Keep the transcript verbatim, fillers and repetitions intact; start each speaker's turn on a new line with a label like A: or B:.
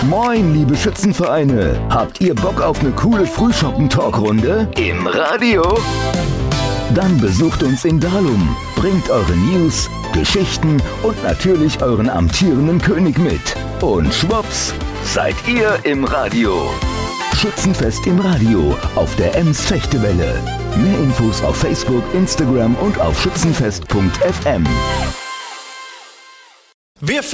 A: Moin, liebe Schützenvereine. Habt ihr Bock auf eine coole Frühschoppen-Talkrunde? Im Radio? Dann besucht uns in Dalum. Bringt eure News, Geschichten und natürlich euren amtierenden König mit. Und schwupps, seid ihr im Radio. Schützenfest im Radio auf der Ems Fechtewelle. Mehr Infos auf Facebook, Instagram und auf schützenfest punkt f m.
B: Wir